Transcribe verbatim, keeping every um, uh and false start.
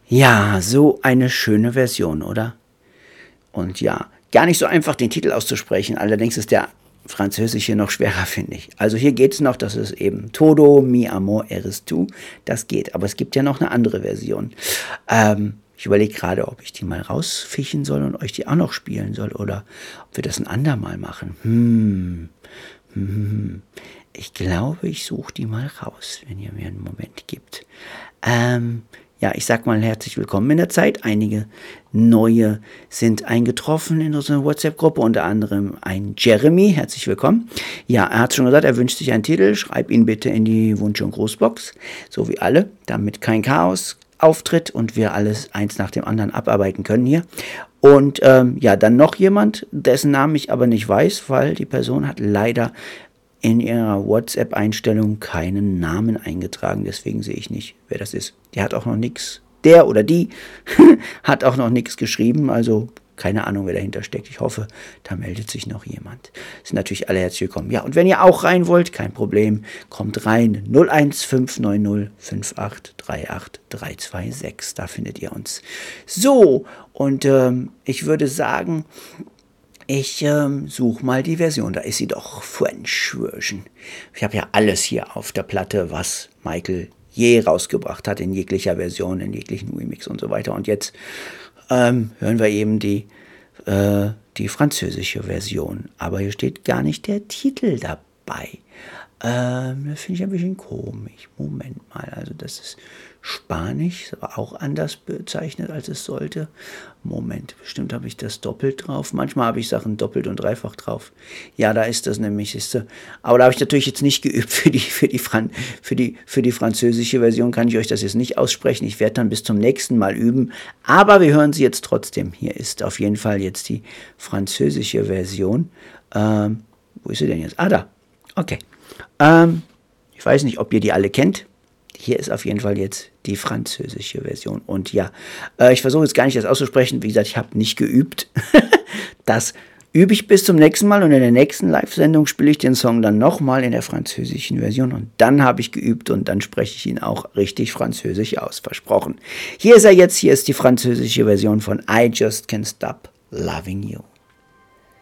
Ja, so eine schöne Version, oder? Und ja, gar nicht so einfach, den Titel auszusprechen. Allerdings ist der französische noch schwerer, finde ich. Also hier geht es noch, das ist eben Todo mi amor eres tú. Das geht, aber es gibt ja noch eine andere Version. Ähm, ich überlege gerade, ob ich die mal rausfischen soll und euch die auch noch spielen soll oder ob wir das ein andermal machen. Hm, hm. Ich glaube, ich suche die mal raus, wenn ihr mir einen Moment gibt. Ähm, ja, ich sag mal herzlich willkommen in der Zeit. Einige neue sind eingetroffen in unserer WhatsApp-Gruppe, unter anderem ein Jeremy. Herzlich willkommen. Ja, er hat schon gesagt, er wünscht sich einen Titel. Schreib ihn bitte in die Wunsch- und Grußbox, so wie alle, damit kein Chaos auftritt und wir alles eins nach dem anderen abarbeiten können hier. Und ähm, ja, dann noch jemand, dessen Namen ich aber nicht weiß, weil die Person hat leider in ihrer WhatsApp-Einstellung keinen Namen eingetragen, deswegen sehe ich nicht, wer das ist. Der hat auch noch nichts, der oder die hat auch noch nichts geschrieben, also keine Ahnung, wer dahinter steckt. Ich hoffe, da meldet sich noch jemand. Sind natürlich alle herzlich willkommen. Ja, und wenn ihr auch rein wollt, kein Problem, kommt rein. null eins fünf neun null fünf acht drei acht drei zwei sechs, da findet ihr uns. So, und ähm, ich würde sagen, ich ähm, suche mal die Version, da ist sie doch, French Version. Ich habe ja alles hier auf der Platte, was Michael je rausgebracht hat, in jeglicher Version, in jeglichen Remix und so weiter. Und jetzt ähm, hören wir eben die, äh, die französische Version. Aber hier steht gar nicht der Titel dabei. Ähm, das finde ich ein bisschen komisch. Moment mal, also das ist Spanisch, ist aber auch anders bezeichnet, als es sollte. Moment, bestimmt habe ich das doppelt drauf. Manchmal habe ich Sachen doppelt und dreifach drauf. Ja, da ist das nämlich, siehste. Aber da habe ich natürlich jetzt nicht geübt für die, für die, Fran- für die, für die französische Version, kann ich euch das jetzt nicht aussprechen. Ich werde dann bis zum nächsten Mal üben. Aber wir hören sie jetzt trotzdem. Hier ist auf jeden Fall jetzt die französische Version. Ähm, wo ist sie denn jetzt? Ah, da. Okay. Ähm, ich weiß nicht, ob ihr die alle kennt. Hier ist auf jeden Fall jetzt die französische Version. Und ja, äh, ich versuche jetzt gar nicht das auszusprechen. Wie gesagt, ich habe nicht geübt. Das übe ich bis zum nächsten Mal. Und in der nächsten Live-Sendung spiele ich den Song dann nochmal in der französischen Version. Und dann habe ich geübt und dann spreche ich ihn auch richtig französisch aus. Versprochen. Hier ist er jetzt. Hier ist die französische Version von I Just Can't Stop Loving You.